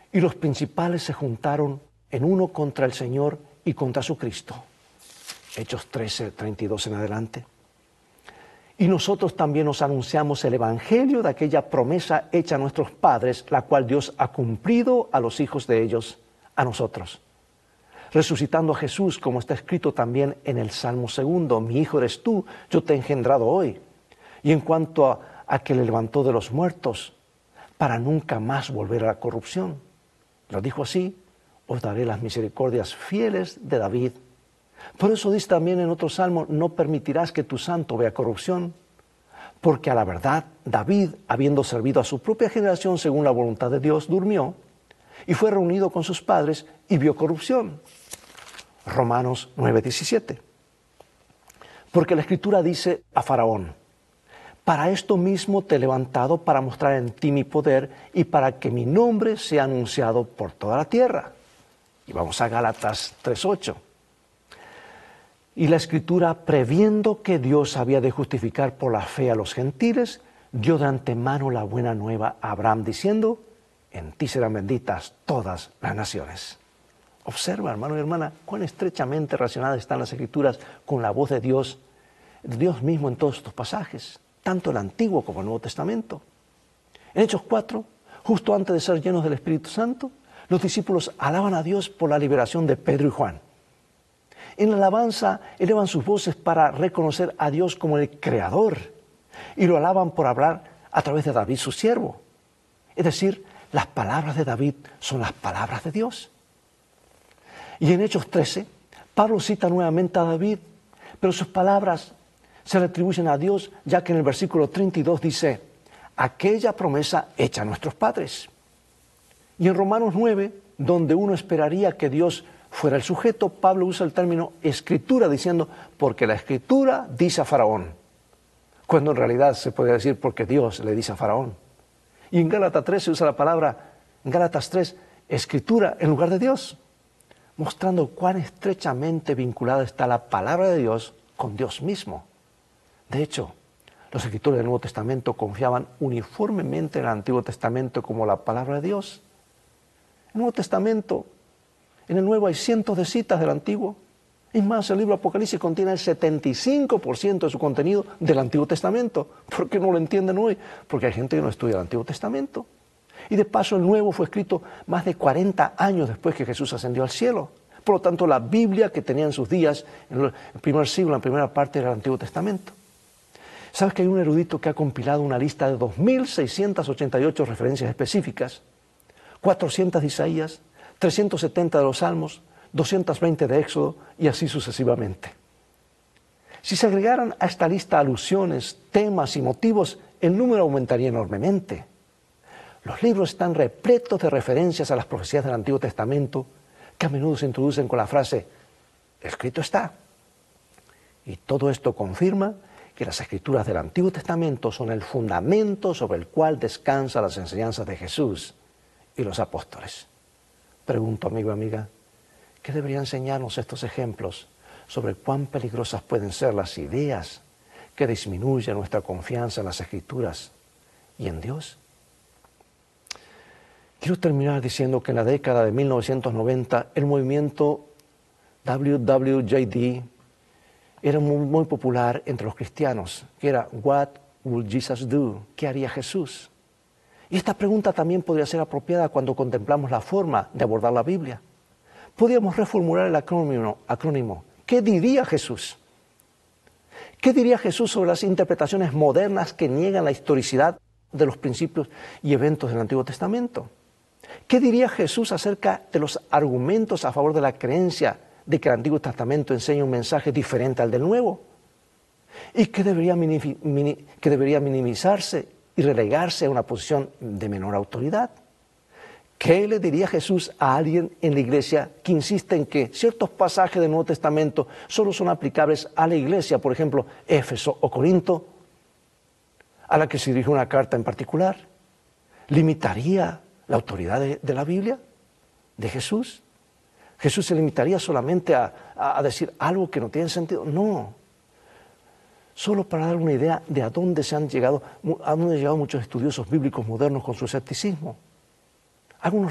y los principales se juntaron en uno contra el Señor y contra su Cristo. Hechos 13, 32 en adelante. Y nosotros también os anunciamos el evangelio de aquella promesa hecha a nuestros padres, la cual Dios ha cumplido a los hijos de ellos, a nosotros. Resucitando a Jesús, como está escrito también en el Salmo 2, mi hijo eres tú, yo te he engendrado hoy. Y en cuanto a que le levantó de los muertos, para nunca más volver a la corrupción. Lo dijo así, os daré las misericordias fieles de David. Por eso dice también en otro salmo, no permitirás que tu santo vea corrupción. Porque a la verdad, David, habiendo servido a su propia generación según la voluntad de Dios, durmió y fue reunido con sus padres y vio corrupción. Romanos 9:17. Porque la Escritura dice a Faraón, para esto mismo te he levantado para mostrar en ti mi poder y para que mi nombre sea anunciado por toda la tierra. Y vamos a Gálatas 3:8. Y la Escritura, previendo que Dios había de justificar por la fe a los gentiles, dio de antemano la buena nueva a Abraham, diciendo, en ti serán benditas todas las naciones. Observa, hermano y hermana, cuán estrechamente relacionadas están las Escrituras con la voz de Dios mismo en todos estos pasajes, tanto el Antiguo como el Nuevo Testamento. En Hechos 4, justo antes de ser llenos del Espíritu Santo, los discípulos alaban a Dios por la liberación de Pedro y Juan. En la alabanza elevan sus voces para reconocer a Dios como el Creador y lo alaban por hablar a través de David, su siervo. Es decir, las palabras de David son las palabras de Dios. Y en Hechos 13, Pablo cita nuevamente a David, pero sus palabras se le atribuyen a Dios, ya que en el versículo 32 dice, aquella promesa hecha a nuestros padres. Y en Romanos 9, donde uno esperaría que Dios fuera el sujeto, Pablo usa el término escritura diciendo, porque la escritura dice a Faraón, cuando en realidad se puede decir porque Dios le dice a Faraón. Y en Gálatas 3 se usa la palabra, en Gálatas 3, escritura en lugar de Dios, mostrando cuán estrechamente vinculada está la palabra de Dios con Dios mismo. De hecho, los escritores del Nuevo Testamento confiaban uniformemente en el Antiguo Testamento como la palabra de Dios. El Nuevo Testamento, en el Nuevo hay cientos de citas del Antiguo. Es más, el libro Apocalipsis contiene el 75% de su contenido del Antiguo Testamento. ¿Por qué no lo entienden hoy? Porque hay gente que no estudia el Antiguo Testamento. Y de paso el Nuevo fue escrito más de 40 años después que Jesús ascendió al cielo. Por lo tanto, la Biblia que tenía en sus días, en el primer siglo, en la primera parte del Antiguo Testamento. ¿Sabes que hay un erudito que ha compilado una lista de 2.688 referencias específicas? 400 de Isaías, 370 de los Salmos, 220 de Éxodo y así sucesivamente. Si se agregaran a esta lista alusiones, temas y motivos, el número aumentaría enormemente. Los libros están repletos de referencias a las profecías del Antiguo Testamento que a menudo se introducen con la frase, escrito está. Y todo esto confirma que las escrituras del Antiguo Testamento son el fundamento sobre el cual descansan las enseñanzas de Jesús y los apóstoles. Pregunto, amigo y amiga, ¿qué debería enseñarnos estos ejemplos sobre cuán peligrosas pueden ser las ideas que disminuyen nuestra confianza en las Escrituras y en Dios? Quiero terminar diciendo que en la década de 1990 el movimiento WWJD era muy popular entre los cristianos, que era What would Jesus do? ¿Qué haría Jesús? Y esta pregunta también podría ser apropiada cuando contemplamos la forma de abordar la Biblia. Podríamos reformular el acrónimo. ¿Qué diría Jesús? ¿Qué diría Jesús sobre las interpretaciones modernas que niegan la historicidad de los principios y eventos del Antiguo Testamento? ¿Qué diría Jesús acerca de los argumentos a favor de la creencia de que el Antiguo Testamento enseña un mensaje diferente al del Nuevo? ¿Y qué debería minimizarse y relegarse a una posición de menor autoridad? ¿Qué le diría Jesús a alguien en la iglesia que insiste en que ciertos pasajes del Nuevo Testamento solo son aplicables a la iglesia, por ejemplo, Éfeso o Corinto, a la que se dirige una carta en particular? ¿Limitaría la autoridad de la Biblia, de Jesús? ¿Jesús se limitaría solamente a decir algo que no tiene sentido? No. Solo para dar una idea de a dónde han llegado muchos estudiosos bíblicos modernos con su escepticismo. Algunos